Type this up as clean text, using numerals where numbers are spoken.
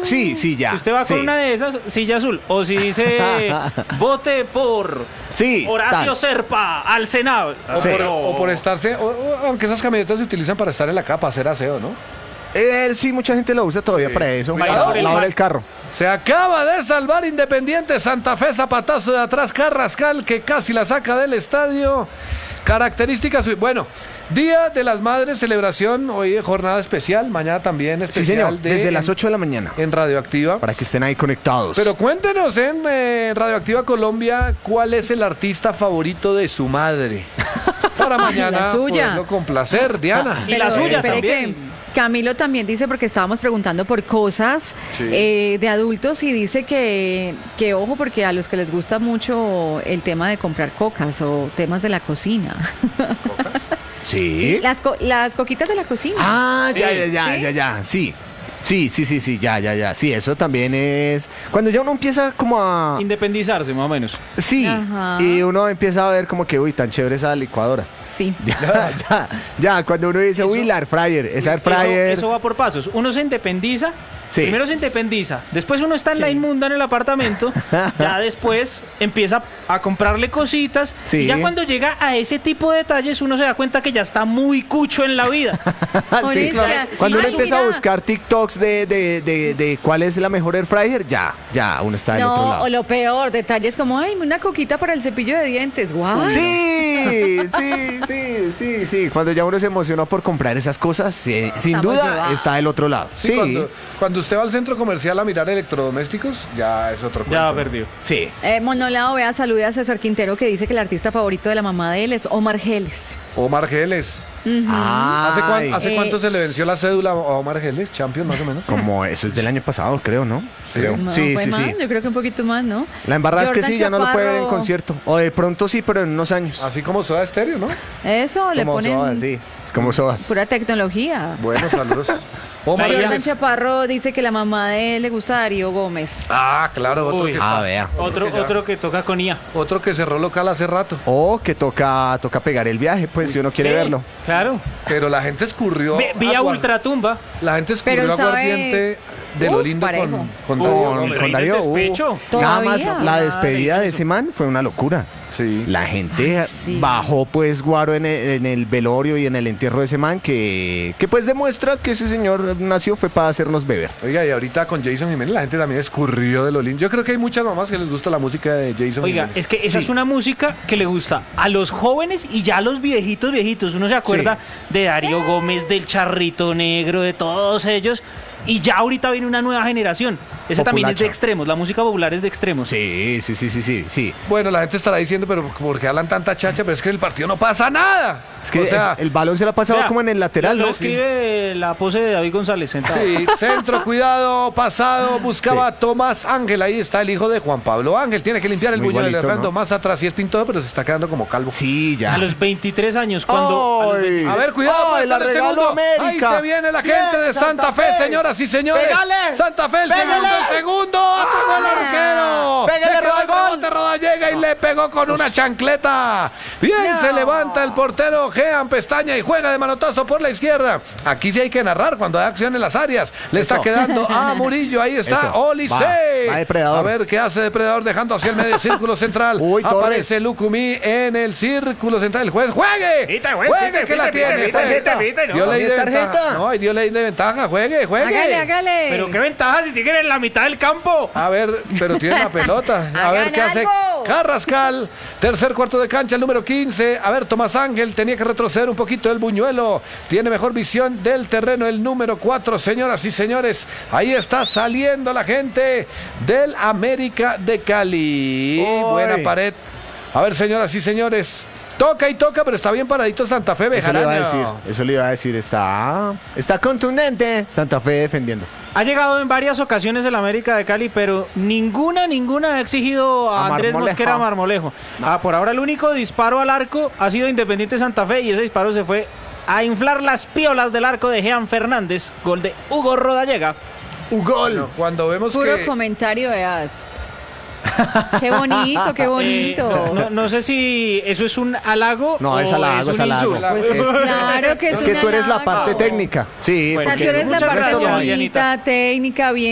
Sí, sí, ya. Usted va con una de esas, silla azul. O si dice, vote por Horacio tal. Serpa al Senado. O por estarse, aunque esas camionetas se utilizan para estar en la capa, hacer aseo, ¿no? Sí, mucha gente lo usa todavía para eso. Cuidado. Para lavar el carro. Se acaba de salvar Independiente Santa Fe, zapatazo de atrás, Carrascal, que casi la saca del estadio. Características, bueno, Día de las Madres, celebración, hoy jornada especial, mañana también especial. Sí, señor, desde las 8 de la mañana. En Radioactiva. Para que estén ahí conectados. Pero cuéntenos en Radioactiva Colombia, ¿cuál es el artista favorito de su madre? Para mañana poderlo complacer, Diana. Y la suya también. Camilo también dice, porque estábamos preguntando por cosas de adultos, y dice que ojo, porque a los que les gusta mucho el tema de comprar cocas o temas de la cocina. ¿Cocas? Sí. Las coquitas de la cocina. Ah, ya. Sí. Sí, ya. Sí, eso también es... Cuando ya uno empieza como a... Independizarse, más o menos. Sí, Ajá. y uno empieza a ver como que, uy, tan chévere esa licuadora. Sí. Ya, cuando uno dice, uy, la air fryer, esa air fryer... Eso va por pasos. Uno se independiza, primero se independiza, después uno está en la inmunda en el apartamento, ya después empieza a comprarle cositas, y ya cuando llega a ese tipo de detalles uno se da cuenta que ya está muy cucho en la vida. Sí, claro. Cuando uno empieza a buscar TikToks de cuál es la mejor air fryer, ya uno está del otro lado. O lo peor, detalles como, ay, una coquita para el cepillo de dientes, guau. Sí. Cuando ya uno se emociona por comprar esas cosas, sin duda está del otro lado. Sí. Cuando usted va al centro comercial a mirar electrodomésticos, ya es otro cuento. Ya perdió. Sí. Monolao, vea, saluda a César Quintero, que dice que el artista favorito de la mamá de él es Omar Geles. Omar Geles. ¿Hace cuánto se le venció la cédula a Omar Geles, Champion, más o menos? Como eso es del año pasado, creo, ¿no? Creo. No, Sí. Yo creo que un poquito más, ¿no? La embarrada es que Jordan sí, ya no lo puede ver en Chaparro. concierto. O de pronto sí, pero en unos años. Así como Soda Stereo, ¿no? Eso, le Como ponen Soda, sí. Es como Soda. pura tecnología. Bueno, saludos. Omar Jordan Geles. Chaparro dice que la mamá de él le gusta a Darío Gómez. Ah, claro, otro Uy. que está. Vea. Otro que toca con IA. Otro que cerró local hace rato. O que toca pegar el viaje, pues, si uno quiere verlo. Claro. Pero la gente escurrió. Vía Ultratumba. La gente escurrió Pero sabe- aguardiente de lo lindo parejo. con Darío. Con Darío. despecho. Nada más Todavía. la despedida de ese man fue una locura. Sí. La gente sí. bajó pues guaro en el velorio y en el entierro de ese man que pues demuestra que ese señor nació fue para hacernos beber. Oiga, y ahorita con Jason Jiménez la gente también escurrió de lo lindo. Yo creo que hay muchas mamás que les gusta la música de Jason Oiga, Jiménez. es que esa es una música que le gusta a los jóvenes y ya a los viejitos. Uno se acuerda de Darío Gómez, del Charrito Negro, de todos ellos. Y ya ahorita viene una nueva generación. Ese también es de extremos. La música popular es de extremos. Sí. Bueno, la gente estará diciendo, pero ¿por qué hablan tanta chacha? Pero es que en el partido no pasa nada. Es que o sea, el balón se lo ha pasado como en el lateral, Lo ¿no? escribe la pose de David González sentado. sí, centro, cuidado, pasado, buscaba Tomás Ángel. Ahí está el hijo de Juan Pablo Ángel. Tiene que limpiar el Muy buñuelo. igualito, Dejando ¿no? más atrás. Sí es pintado, pero se está quedando como calvo. Sí, ya. A los 23 años, cuando... a los 23. A ver, cuidado, ¡Ay, la el regaló segundo. América! Ahí se viene la Bien, gente de Santa Fe, señoras y señores. ¡Pégale! Santa Fe, el segundo. Tocó el arquero. ¡Pégale, Le quedó el Rodagol! rebote, Roda llega y le pegó con una chancleta. Bien, se levanta el portero Jean Pestaña y juega de manotazo por la izquierda. Aquí sí hay que narrar cuando hay acción en las áreas. Le está quedando a Murillo. Ahí está Eso. Olise. Va Depredador. A ver qué hace Depredador dejando hacia el medio círculo central. Uy, Torres. Aparece Lucumí en el círculo central. El juez, juegue. Juegue que la tiene. Dio ley de ventaja. No, dio ley de ventaja. Juegue. Hágale. Pero qué ventaja si siguen en la mitad del campo. A ver, pero tiene la pelota. A ver qué hace algo. Carrascal. Tercer cuarto de cancha, el número 15. A ver, Tomás Ángel tenía que retroceder un poquito el buñuelo. Tiene mejor visión del terreno el número 4, señoras y señores. Ahí está saliendo la gente del América de Cali. Uy. Buena pared. A ver, señoras y señores. Toca y toca, pero está bien paradito Santa Fe, Eso le iba a Bejarano. decir. Eso le iba a decir. Está contundente. Santa Fe defendiendo. Ha llegado en varias ocasiones el América de Cali, pero ninguna ha exigido a Andrés Marmolejo. Mosquera Marmolejo. Por ahora el único disparo al arco ha sido Independiente Santa Fe y ese disparo se fue a inflar las piolas del arco de Jean Fernández. Gol de Hugo Rodallega. Bueno, cuando vemos Puro que... comentario, veas. Qué bonito. No sé si eso es un halago No, o es halago, es es un halago. insulto. Pues claro que es Es que un tú eres la halago. parte técnica. Sí, O sea, Porque tú eres la muchas parte gracias, bonita, Dianita. técnica, bien